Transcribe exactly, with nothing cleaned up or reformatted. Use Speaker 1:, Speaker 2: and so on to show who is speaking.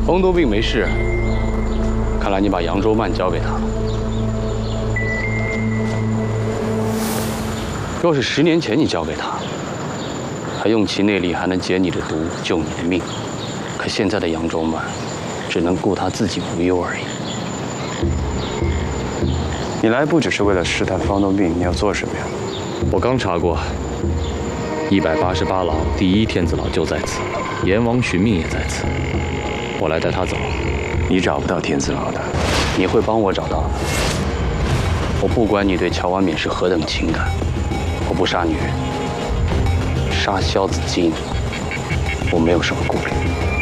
Speaker 1: 风多病没事，看来你把扬州慢交给他了。若是十年前你交给他，他用其内力还能解你的毒，救你的命。可现在的扬州慢，只能顾他自己无忧而已。
Speaker 2: 你来不只是为了试探方东病，你要做什么呀？
Speaker 1: 我刚查过，一百八十八牢第一天子牢就在此，阎王寻命也在此。我来带他走。
Speaker 2: 你找不到天子牢的，
Speaker 1: 你会帮我找到的。我不管你对乔婉冕是何等情感，我不杀女人，杀萧子基，我没有什么顾虑。